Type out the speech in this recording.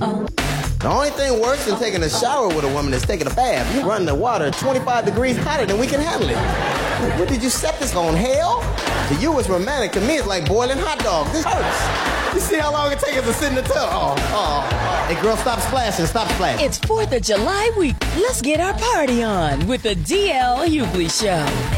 The only thing worse than taking a shower with a woman is taking a bath. You run the water 25 degrees hotter than we can handle it. What did you set this on, hell? To you it's romantic. To me it's like boiling hot dogs. This hurts. You see how long it takes us to sit in the tub? Hey girl, stop splashing, stop splashing. It's 4th of July week. Let's get our party on with the DL Hughley Show.